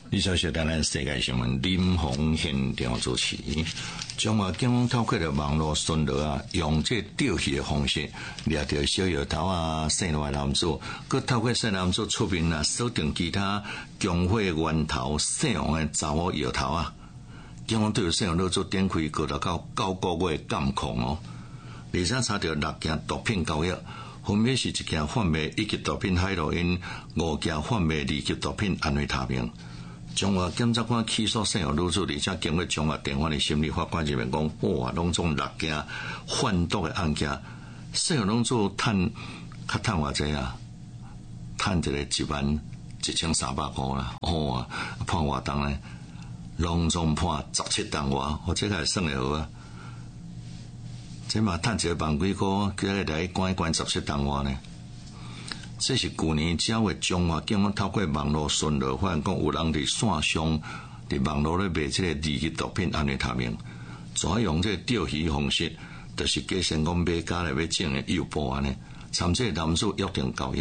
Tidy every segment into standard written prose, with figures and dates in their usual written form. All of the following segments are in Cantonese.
以上是咱世界新闻林鸿现场主持。中华警方透过了网络巡逻啊，用这钓鱼的方式掠到小摇头啊、姓罗的男子，佮透过姓男子出面啊，锁定其他强化源头姓王的查某摇头啊。警方对姓王女子展开高达到9个月监控哦，而且查到6件毒品交易。分别是1件贩卖1级毒品海洛因，5件贩卖2级毒品安非他命。中华检察官起诉姓王女子，而且经过中华地方的审理，法官认为讲，哇，拢总6件贩毒的案件，姓王女子赚偌济啊？赚一个11300块啦，哦，判偌重呢？拢总判17重外，我这个算会好啊。这嘛赚1万几块，叫伊来关一关17重外呢？这是去年9月中华警方透过网络巡逻，发现讲有人伫线上伫网络咧卖这个2级毒品安非他命，采用这个钓鱼方式，就是假设讲买家来要整个诱捕安尼，参这男子约定交易，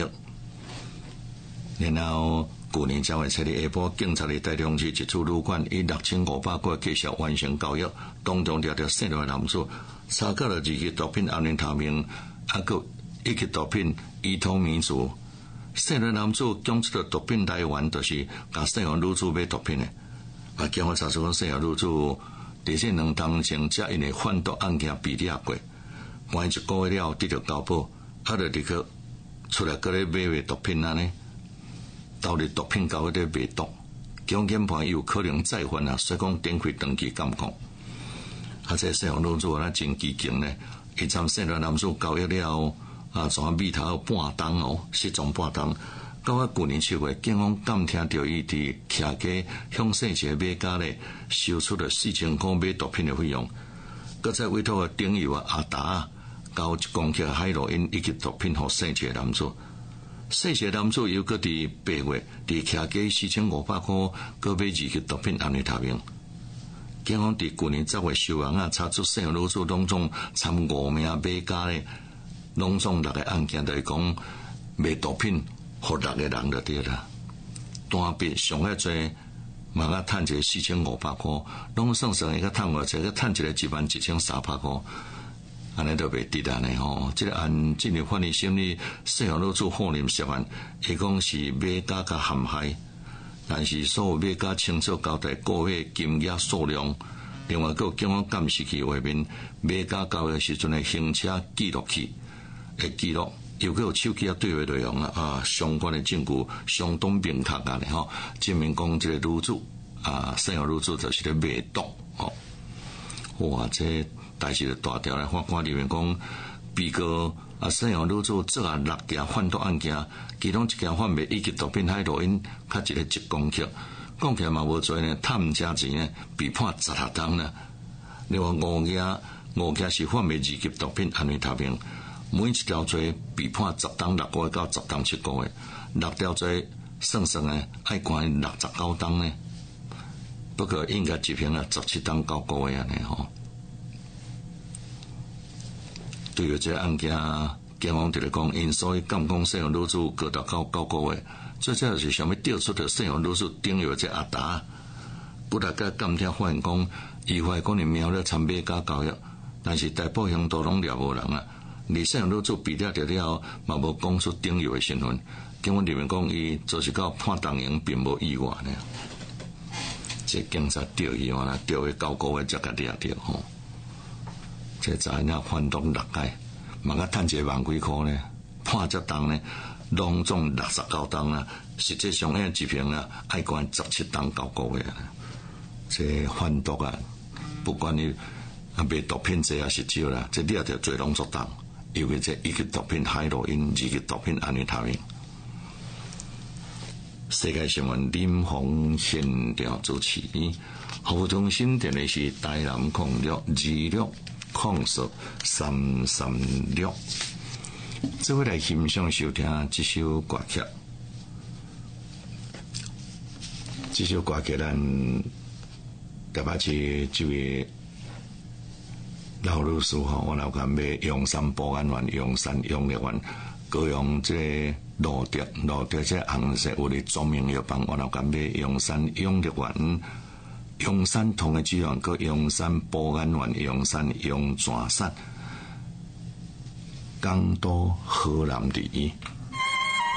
然后去年9月7日下晡，警察伫台中市一处旅馆以6500块计数完成交易，当中抓到姓罗的男子。查到了2级毒品安非他命，还有1级毒品伊托米族。姓罗男子讲出了毒品来源，就是甲姓王女子买毒品的。啊，警方查出讲姓王女子伫这2当前才因为贩毒案件被抓过，关1个月了得到交保，啊，就立刻出来搁咧买毒品安尼，到底毒品交易咧卖毒，警检判有可能再犯啊，所以讲展开长期监控。啊，这姓王女子啊，真机警呢！伊参姓罗男子交易了啊，全米头半重哦，失踪半重。到啊，去年7月，警方监听到伊伫徛街向姓一个买家咧收出了4000块买毒品的费用，搁再委托个顶友啊阿达交1公克海洛因1级毒品互姓一个男子。姓一个男子又搁伫8月伫徛街4500块搁买2级毒品安非他命。警方伫去年10月收网啊，查出姓王女子拢总参5名买家咧，拢总6个案件，就是讲卖毒品互6个人就对啦。单笔上海侪嘛甲赚一个4500块，拢算算伊甲赚偌济，甲赚一个11300块，安尼都袂得安尼吼。这个案进入法院审理，姓王女子负认涉案，伊讲是买家甲陷害。但是所有买家清楚交代个月金额数量，另外还有警方监视器画面，买家交易时阵的行车记录器的记录，又有手机对话内容啊，相关的证据相当明确啊吼，证明讲这个女子啊，姓王女子就是咧卖毒吼。哇，这代志就大条咧，法官认为讲被告啊，姓王女子作案6件贩毒案件，其中1件贩卖1级毒品海洛因，较一个1公克，讲起来嘛无罪呢，贪加钱呢，被判16重呢。另外5件是贩卖2级毒品安非他命，每一条罪被判10重6个月到10重7个月，6条罪算算呢，爱关69重呢。不过应该执行了17重9个月安尼吼。对于这案件，警方就是讲，因所以监控姓王女子高达到9个月，最主要是想要调出着姓王女子顶有这阿达，不大家监听发现讲，伊怀可能瞄了参买家交易，但是大部分都拢掠无人啊。而姓王女子被掠着了，嘛无讲出顶有的身份，警方认为讲伊就是到判动刑并无意外呢。这警察钓伊完啦，钓个9个月才甲掠着吼。这查那贩毒6届，嘛甲赚1万几块呢，判这重呢，拢总69重啦，实际上迄执行啦，爱关17重9个月。这贩毒啊，不管你啊卖毒品多还是少啦，这掠着罪拢足重，尤其这1级毒品海洛因2级毒品安非他命。世界新闻林鸿现场主持，服务中心电话是台南0626043336。这位来欣赏收听这首歌曲，这首歌曲咱特别是这位老律师吼，我老感要阳山保安员、阳山养乐园、高雄这个路德这红色有咧著名药房，我老干买阳山永乐园、阳山同个资源，佮阳山保安园、阳山永泉山、港都河南第一。